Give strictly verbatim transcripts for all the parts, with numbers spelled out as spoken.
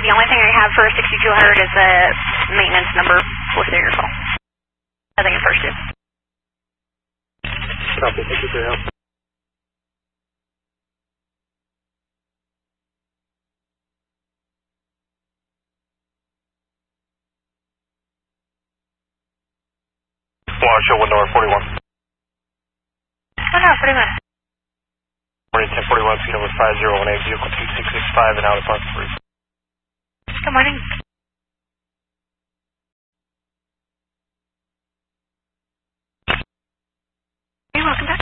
The only thing I have for sixty-two hundred is a maintenance number listed in your call. Nothing in first two. Copy, thank you for your help. Water show window forty-one. Oh no, forty-one. Morning, ten forty-one, feet over five zero one eight, vehicle two six six five and out of park three. Good morning. Hey, welcome back.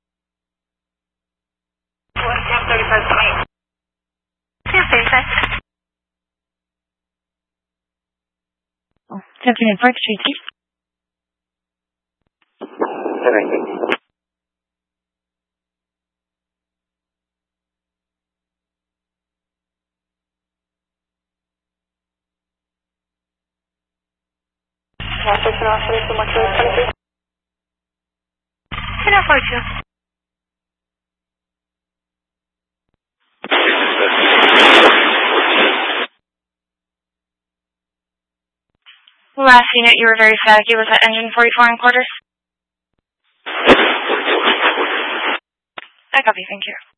ten thirty-five point eight. ten thirty-five. Oh, seventeen Park Street, please. Everything. ten oh four two. Last unit, you were very staticky. Was that engine forty-four and quarters? I copy, thank you.